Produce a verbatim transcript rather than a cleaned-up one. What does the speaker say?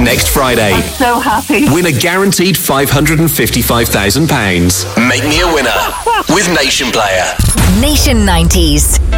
next Friday. I'm so happy. Win a guaranteed five hundred fifty-five thousand pounds. Make me a winner with Nation Player. Nation nineties.